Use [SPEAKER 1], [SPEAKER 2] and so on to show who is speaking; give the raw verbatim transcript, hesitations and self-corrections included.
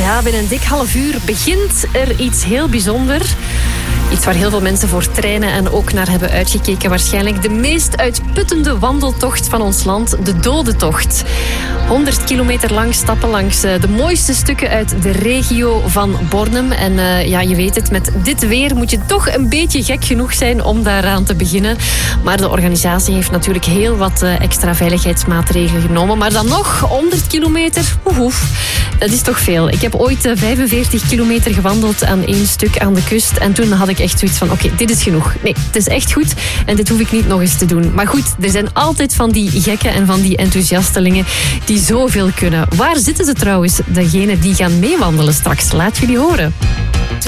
[SPEAKER 1] Ja, binnen een dik half uur begint er iets heel bijzonders. Iets waar heel veel mensen voor trainen en ook naar hebben uitgekeken. Waarschijnlijk de meest uitputtende wandeltocht van ons land, de Dodentocht. honderd kilometer lang stappen langs de mooiste stukken uit de regio van Bornem. En uh, ja, je weet het, met dit weer moet je toch een beetje gek genoeg zijn om daaraan te beginnen. Maar de organisatie heeft natuurlijk heel wat uh, extra veiligheidsmaatregelen genomen. Maar dan nog, honderd kilometer, oef, dat is toch veel. Ik heb ooit uh, vijfenveertig kilometer gewandeld aan één stuk aan de kust. En toen had ik echt zoiets van, oké, okay, dit is genoeg. Nee, het is echt goed en dit hoef ik niet nog eens te doen. Maar goed, er zijn altijd van die gekken en van die enthousiastelingen die zoveel kunnen. Waar zitten ze trouwens, degenen die gaan meewandelen straks? Laat jullie horen.